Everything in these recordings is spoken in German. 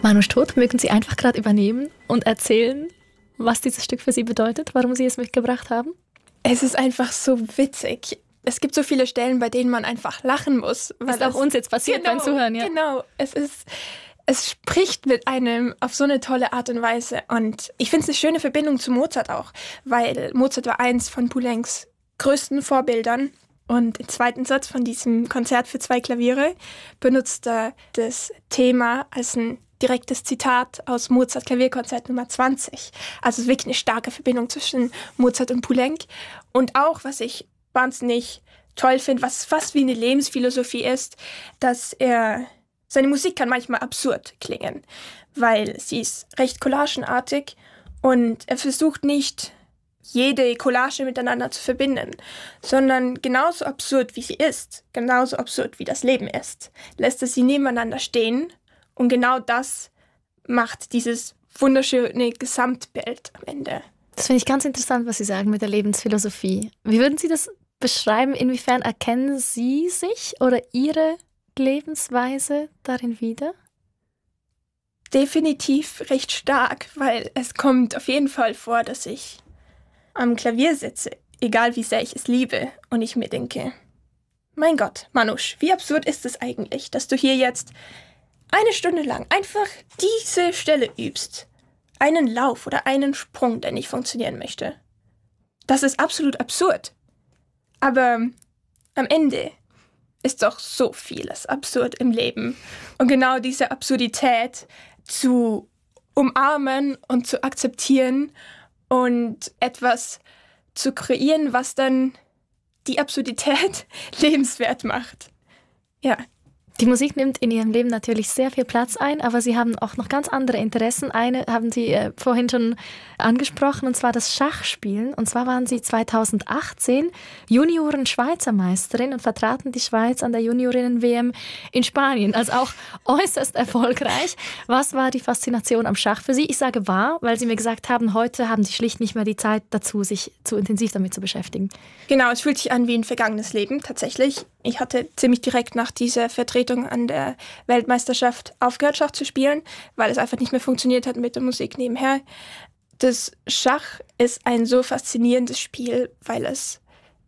Manouche Todt, mögen Sie einfach gerade übernehmen und erzählen, was dieses Stück für Sie bedeutet, warum Sie es mitgebracht haben? Es ist einfach so witzig. Es gibt so viele Stellen, bei denen man einfach lachen muss. Ist auch uns jetzt passiert beim Zuhören, ja. Genau, es spricht mit einem auf so eine tolle Art und Weise. Und ich finde es eine schöne Verbindung zu Mozart auch, weil Mozart war eins von Poulencs größten Vorbildern. Und im zweiten Satz von diesem Konzert für 2 Klaviere benutzt er das Thema als ein direktes Zitat aus Mozart Klavierkonzert Nummer 20. Also es ist wirklich eine starke Verbindung zwischen Mozart und Poulenc. Und auch, was ich wahnsinnig toll finde, was fast wie eine Lebensphilosophie ist, dass seine Musik kann manchmal absurd klingen, weil sie ist recht collagenartig und er versucht nicht, jede Collage miteinander zu verbinden, sondern genauso absurd wie sie ist, genauso absurd wie das Leben ist, lässt er sie nebeneinander stehen und genau das macht dieses wunderschöne Gesamtbild am Ende. Das finde ich ganz interessant, was Sie sagen mit der Lebensphilosophie. Wie würden Sie das beschreiben? Inwiefern erkennen Sie sich oder Ihre Lebensweise darin wieder? Definitiv recht stark, weil es kommt auf jeden Fall vor, dass ich am Klavier sitze, egal wie sehr ich es liebe, und ich mir denke, mein Gott, Manouche, wie absurd ist es eigentlich, dass du hier jetzt 1 Stunde lang einfach diese Stelle übst. Einen Lauf oder einen Sprung, der nicht funktionieren möchte. Das ist absolut absurd. Aber am Ende ist doch so vieles absurd im Leben. Und genau diese Absurdität zu umarmen und zu akzeptieren und etwas zu kreieren, was dann die Absurdität lebenswert macht. Ja. Die Musik nimmt in Ihrem Leben natürlich sehr viel Platz ein, aber Sie haben auch noch ganz andere Interessen. Eine haben Sie vorhin schon angesprochen, und zwar das Schachspielen. Und zwar waren Sie 2018 Junioren-Schweizermeisterin und vertraten die Schweiz an der Juniorinnen-WM in Spanien. Also auch äußerst erfolgreich. Was war die Faszination am Schach für Sie? Ich sage war, weil Sie mir gesagt haben, heute haben Sie schlicht nicht mehr die Zeit dazu, sich zu intensiv damit zu beschäftigen. Genau, es fühlt sich an wie ein vergangenes Leben, tatsächlich. Ich hatte ziemlich direkt nach dieser Vertretung an der Weltmeisterschaft aufgehört, Schach zu spielen, weil es einfach nicht mehr funktioniert hat mit der Musik nebenher. Das Schach ist ein so faszinierendes Spiel, weil es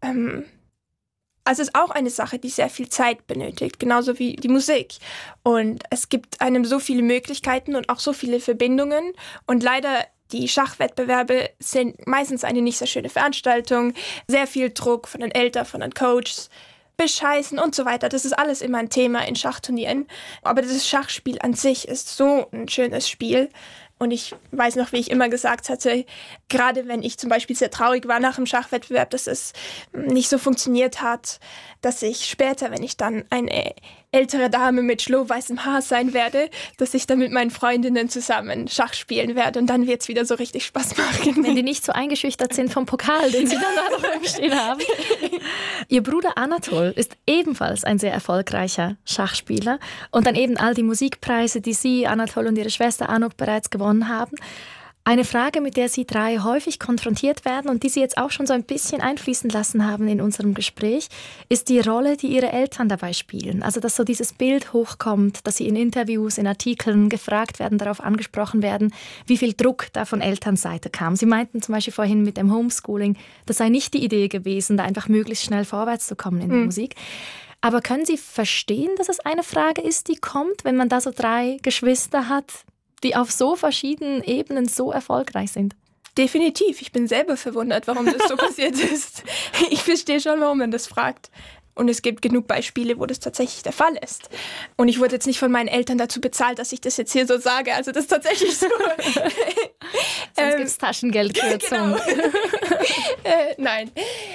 ist auch eine Sache, die sehr viel Zeit benötigt, genauso wie die Musik. Und es gibt einem so viele Möglichkeiten und auch so viele Verbindungen. Und leider, die Schachwettbewerbe sind meistens eine nicht sehr schöne Veranstaltung, sehr viel Druck von den Eltern, von den Coaches, bescheißen und so weiter. Das ist alles immer ein Thema in Schachturnieren. Aber das Schachspiel an sich ist so ein schönes Spiel. Und ich weiß noch, wie ich immer gesagt hatte, gerade wenn ich zum Beispiel sehr traurig war nach dem Schachwettbewerb, dass es nicht so funktioniert hat, dass ich später, wenn ich dann eine ältere Dame mit schlohweißem Haar sein werde, dass ich dann mit meinen Freundinnen zusammen Schach spielen werde und dann wird es wieder so richtig Spaß machen. Wenn die nicht so eingeschüchtert sind vom Pokal, den sie dann da noch stehen haben. Ihr Bruder Anatol ist ebenfalls ein sehr erfolgreicher Schachspieler und dann eben all die Musikpreise, die Sie, Anatol und Ihre Schwester Anouk bereits gewonnen haben. Eine Frage, mit der Sie 3 häufig konfrontiert werden und die Sie jetzt auch schon so ein bisschen einfließen lassen haben in unserem Gespräch, ist die Rolle, die Ihre Eltern dabei spielen. Also, dass so dieses Bild hochkommt, dass Sie in Interviews, in Artikeln gefragt werden, darauf angesprochen werden, wie viel Druck da von Elternseite kam. Sie meinten zum Beispiel vorhin mit dem Homeschooling, das sei nicht die Idee gewesen, da einfach möglichst schnell vorwärts zu kommen in der Musik. Aber können Sie verstehen, dass es eine Frage ist, die kommt, wenn man da so 3 Geschwister hat, die auf so verschiedenen Ebenen so erfolgreich sind? Definitiv. Ich bin selber verwundert, warum das so passiert ist. Ich verstehe schon, warum man das fragt. Und es gibt genug Beispiele, wo das tatsächlich der Fall ist. Und ich wurde jetzt nicht von meinen Eltern dazu bezahlt, dass ich das jetzt hier so sage. Also das ist tatsächlich so. Sonst gibt es Taschengeldkürzungen. Genau. Nein.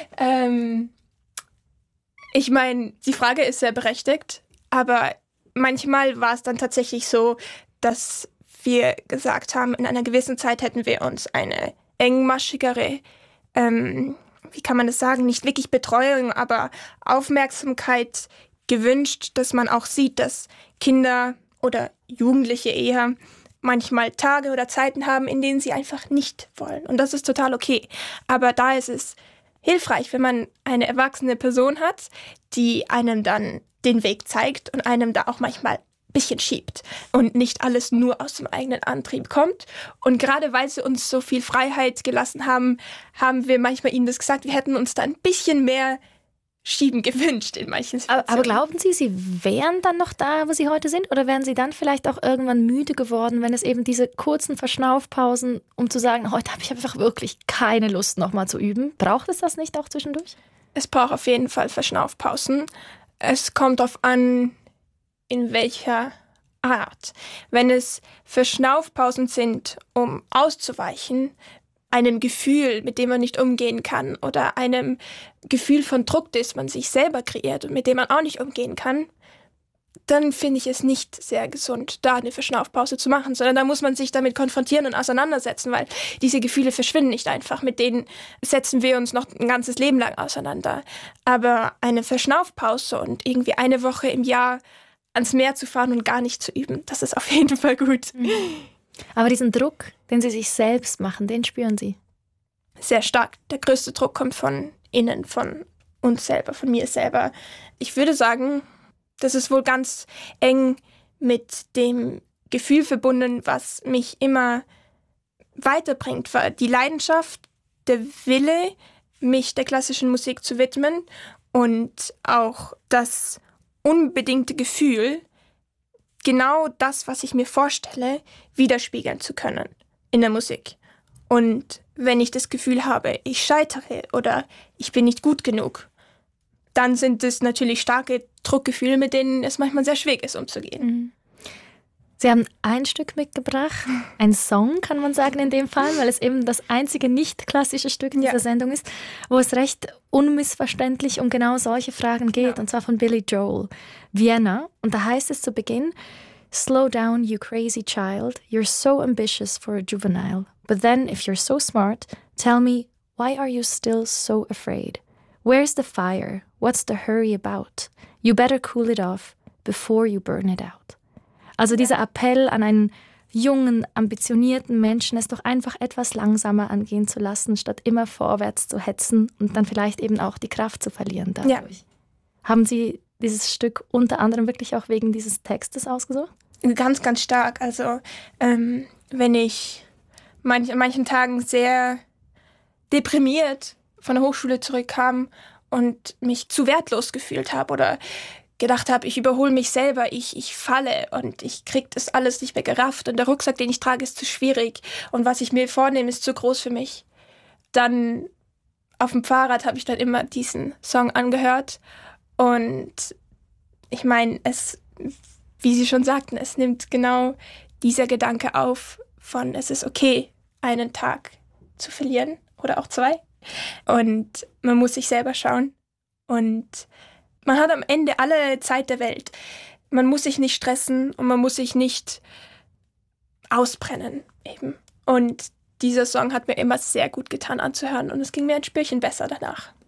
Ich meine, die Frage ist sehr berechtigt. Aber manchmal war es dann tatsächlich so, dass wir gesagt haben, in einer gewissen Zeit hätten wir uns eine engmaschigere, wie kann man das sagen, nicht wirklich Betreuung, aber Aufmerksamkeit gewünscht, dass man auch sieht, dass Kinder oder Jugendliche eher manchmal Tage oder Zeiten haben, in denen sie einfach nicht wollen. Und das ist total okay. Aber da ist es hilfreich, wenn man eine erwachsene Person hat, die einem dann den Weg zeigt und einem da auch manchmal bisschen schiebt und nicht alles nur aus dem eigenen Antrieb kommt. Und gerade weil sie uns so viel Freiheit gelassen haben, haben wir manchmal ihnen das gesagt, wir hätten uns da ein bisschen mehr Schieben gewünscht in manchen Situationen. Aber glauben Sie, Sie wären dann noch da, wo Sie heute sind? Oder wären Sie dann vielleicht auch irgendwann müde geworden, wenn es eben diese kurzen Verschnaufpausen, um zu sagen, heute habe ich einfach wirklich keine Lust, nochmal zu üben? Braucht es das nicht auch zwischendurch? Es braucht auf jeden Fall Verschnaufpausen. Es kommt darauf an, in welcher Art. Wenn es Verschnaufpausen sind, um auszuweichen, einem Gefühl, mit dem man nicht umgehen kann, oder einem Gefühl von Druck, das man sich selber kreiert und mit dem man auch nicht umgehen kann, dann finde ich es nicht sehr gesund, da eine Verschnaufpause zu machen, sondern da muss man sich damit konfrontieren und auseinandersetzen, weil diese Gefühle verschwinden nicht einfach. Mit denen setzen wir uns noch ein ganzes Leben lang auseinander. Aber eine Verschnaufpause und irgendwie eine Woche im Jahr ans Meer zu fahren und gar nicht zu üben, das ist auf jeden Fall gut. Aber diesen Druck, den Sie sich selbst machen, den spüren Sie? Sehr stark. Der größte Druck kommt von innen, von uns selber, von mir selber. Ich würde sagen, das ist wohl ganz eng mit dem Gefühl verbunden, was mich immer weiterbringt, war die Leidenschaft, der Wille, mich der klassischen Musik zu widmen und auch das unbedingte Gefühl, genau das, was ich mir vorstelle, widerspiegeln zu können in der Musik. Und wenn ich das Gefühl habe, ich scheitere oder ich bin nicht gut genug, dann sind es natürlich starke Druckgefühle, mit denen es manchmal sehr schwierig ist, umzugehen. Sie haben ein Stück mitgebracht, ein Song, kann man sagen in dem Fall, weil es eben das einzige nicht klassische Stück dieser Sendung ist, wo es recht unmissverständlich um genau solche Fragen geht, und zwar von Billy Joel, Vienna. Und da heißt es zu Beginn, "Slow down, you crazy child, you're so ambitious for a juvenile. But then, if you're so smart, tell me, why are you still so afraid? Where's the fire? What's the hurry about? You better cool it off before you burn it out." Also dieser Appell an einen jungen, ambitionierten Menschen, es doch einfach etwas langsamer angehen zu lassen, statt immer vorwärts zu hetzen und dann vielleicht eben auch die Kraft zu verlieren dadurch. Ja. Haben Sie dieses Stück unter anderem wirklich auch wegen dieses Textes ausgesucht? Ganz, ganz stark. Also wenn ich an manchen Tagen sehr deprimiert von der Hochschule zurückkam und mich zu wertlos gefühlt habe oder gedacht habe, ich überhole mich selber, ich falle und ich kriege das alles nicht mehr gerafft und der Rucksack, den ich trage, ist zu schwierig und was ich mir vornehme, ist zu groß für mich. Dann auf dem Fahrrad habe ich dann immer diesen Song angehört und ich meine, wie Sie schon sagten, es nimmt genau dieser Gedanke auf von, es ist okay, einen Tag zu verlieren oder auch 2 und man muss sich selber schauen und man hat am Ende alle Zeit der Welt. Man muss sich nicht stressen und man muss sich nicht ausbrennen eben. Und dieser Song hat mir immer sehr gut getan anzuhören und es ging mir ein Spürchen besser danach.